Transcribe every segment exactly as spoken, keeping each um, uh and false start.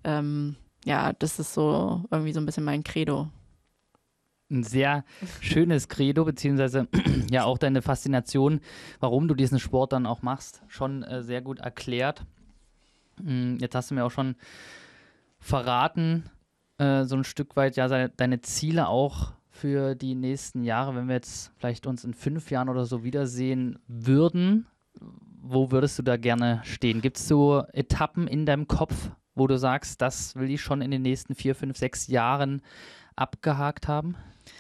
ähm, ja, das ist so irgendwie so ein bisschen mein Credo. Ein sehr schönes Credo, beziehungsweise ja auch deine Faszination, warum du diesen Sport dann auch machst, schon äh, sehr gut erklärt. Jetzt hast du mir auch schon verraten, äh, so ein Stück weit, ja, seine, deine Ziele auch für die nächsten Jahre, wenn wir jetzt vielleicht uns in fünf Jahren oder so wiedersehen würden. Wo würdest du da gerne stehen? Gibt es so Etappen in deinem Kopf, wo du sagst, das will ich schon in den nächsten vier, fünf, sechs Jahren abgehakt haben?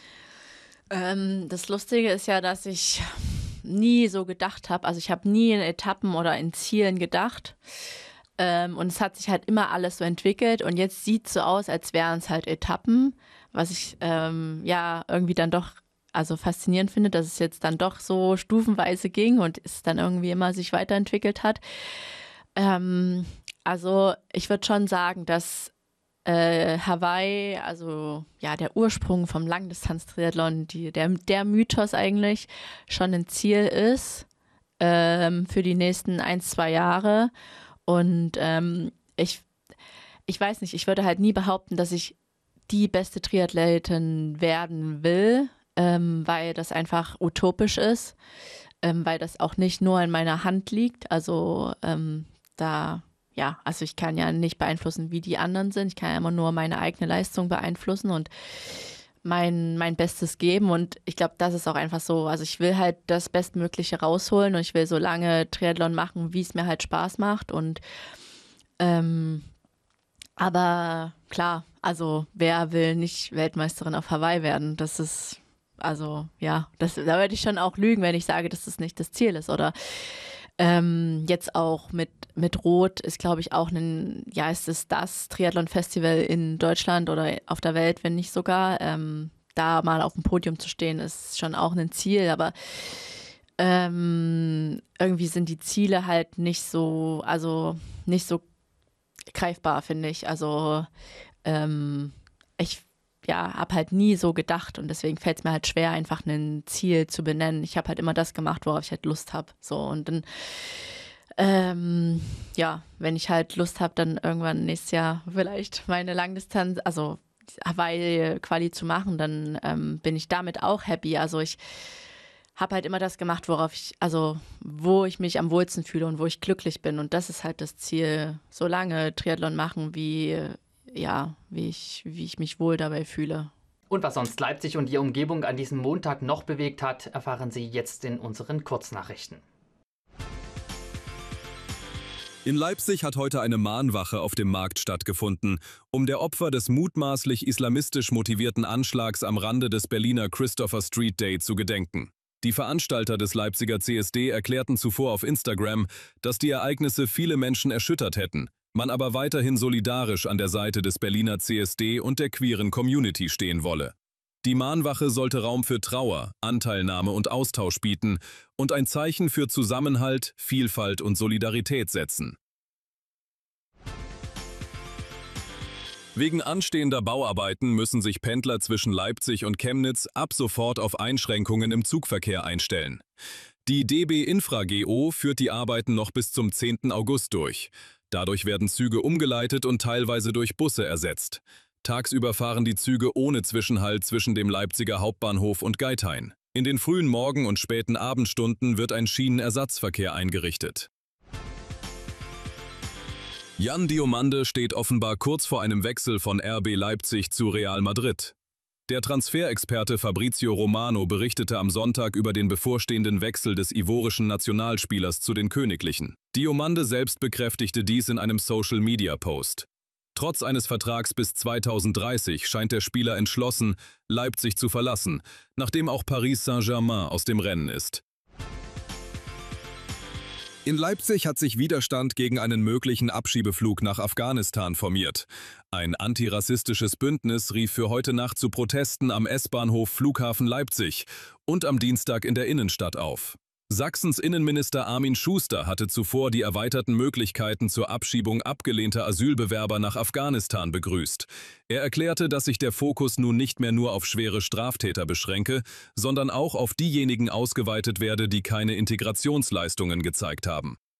Ähm, das Lustige ist ja, dass ich nie so gedacht habe, also ich habe nie in Etappen oder in Zielen gedacht. Ähm, und es hat sich halt immer alles so entwickelt und jetzt sieht es so aus, als wären es halt Etappen, was ich ähm, ja irgendwie dann doch also faszinierend finde, dass es jetzt dann doch so stufenweise ging und es dann irgendwie immer sich weiterentwickelt hat. Ähm, also ich würde schon sagen, dass Äh, Hawaii, also ja, der Ursprung vom Langdistanz-Triathlon, die, der, der Mythos eigentlich schon ein Ziel ist ähm, für die nächsten ein, zwei Jahre. Und ähm, ich, ich weiß nicht, ich würde halt nie behaupten, dass ich die beste Triathletin werden will, ähm, weil das einfach utopisch ist, ähm, weil das auch nicht nur in meiner Hand liegt. Also ähm, da Ja, also ich kann ja nicht beeinflussen, wie die anderen sind. Ich kann ja immer nur meine eigene Leistung beeinflussen und mein, mein Bestes geben. Und ich glaube, das ist auch einfach so. Also ich will halt das Bestmögliche rausholen und ich will so lange Triathlon machen, wie es mir halt Spaß macht. Und ähm, aber klar, also wer will nicht Weltmeisterin auf Hawaii werden? Das ist, also ja, das, da würde ich schon auch lügen, wenn ich sage, dass das nicht das Ziel ist. Oder Ähm, jetzt auch mit, mit Rot ist, glaube ich, auch ein, ja, ist es das Triathlon-Festival in Deutschland oder auf der Welt, wenn nicht sogar. Ähm, da mal auf dem Podium zu stehen, ist schon auch ein Ziel, aber ähm, irgendwie sind die Ziele halt nicht so, also nicht so greifbar, finde ich. Also ähm, ich ja, habe halt nie so gedacht und deswegen fällt es mir halt schwer, einfach ein Ziel zu benennen. Ich habe halt immer das gemacht, worauf ich halt Lust habe. So und dann, ähm, ja, wenn ich halt Lust habe, dann irgendwann nächstes Jahr vielleicht meine Langdistanz, also Hawaii-Quali zu machen, dann ähm, bin ich damit auch happy. Also ich habe halt immer das gemacht, worauf ich, also wo ich mich am wohlsten fühle und wo ich glücklich bin und das ist halt das Ziel, so lange Triathlon machen, wie ja, wie ich, wie ich mich wohl dabei fühle. Und was sonst Leipzig und die Umgebung an diesem Montag noch bewegt hat, erfahren Sie jetzt in unseren Kurznachrichten. In Leipzig hat heute eine Mahnwache auf dem Markt stattgefunden, um der Opfer des mutmaßlich islamistisch motivierten Anschlags am Rande des Berliner Christopher Street Day zu gedenken. Die Veranstalter des Leipziger C S D erklärten zuvor auf Instagram, dass die Ereignisse viele Menschen erschüttert hätten, man aber weiterhin solidarisch an der Seite des Berliner C S D und der queeren Community stehen wolle. Die Mahnwache sollte Raum für Trauer, Anteilnahme und Austausch bieten und ein Zeichen für Zusammenhalt, Vielfalt und Solidarität setzen. Wegen anstehender Bauarbeiten müssen sich Pendler zwischen Leipzig und Chemnitz ab sofort auf Einschränkungen im Zugverkehr einstellen. Die D B Infra G O führt die Arbeiten noch bis zum zehnten August durch. Dadurch werden Züge umgeleitet und teilweise durch Busse ersetzt. Tagsüber fahren die Züge ohne Zwischenhalt zwischen dem Leipziger Hauptbahnhof und Geithain. In den frühen Morgen- und späten Abendstunden wird ein Schienenersatzverkehr eingerichtet. Jan Diomande steht offenbar kurz vor einem Wechsel von R B Leipzig zu Real Madrid. Der Transferexperte Fabrizio Romano berichtete am Sonntag über den bevorstehenden Wechsel des ivorischen Nationalspielers zu den Königlichen. Diomande selbst bekräftigte dies in einem Social-Media-Post. Trotz eines Vertrags bis zweitausenddreißig scheint der Spieler entschlossen, Leipzig zu verlassen, nachdem auch Paris Saint-Germain aus dem Rennen ist. In Leipzig hat sich Widerstand gegen einen möglichen Abschiebeflug nach Afghanistan formiert. Ein antirassistisches Bündnis rief für heute Nacht zu Protesten am S-Bahnhof Flughafen Leipzig und am Dienstag in der Innenstadt auf. Sachsens Innenminister Armin Schuster hatte zuvor die erweiterten Möglichkeiten zur Abschiebung abgelehnter Asylbewerber nach Afghanistan begrüßt. Er erklärte, dass sich der Fokus nun nicht mehr nur auf schwere Straftäter beschränke, sondern auch auf diejenigen ausgeweitet werde, die keine Integrationsleistungen gezeigt haben.